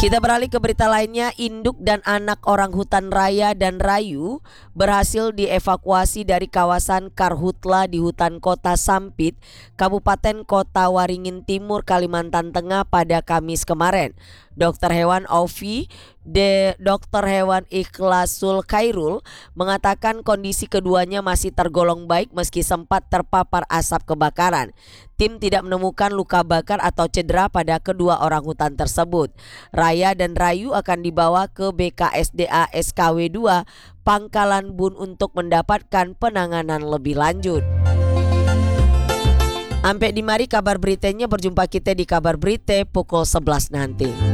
Kita beralih ke berita lainnya. Induk dan anak orang hutan Raya dan Rayu berhasil dievakuasi dari kawasan Karhutla di hutan Kota Sampit, Kabupaten Kota Waringin Timur, Kalimantan Tengah pada Kamis kemarin. Dokter hewan Ovi, Dokter hewan Ikhlasul Khairul mengatakan kondisi keduanya masih tergolong baik meski sempat terpapar asap kebakaran. Tim tidak menemukan luka bakar atau cedera pada kedua orang hutan tersebut. Raya dan Rayu akan dibawa ke BKSDA SKW 2 Pangkalan Bun untuk mendapatkan penanganan lebih lanjut. Sampai di mari kabar beritanya, berjumpa kita di kabar berita pukul 11 nanti.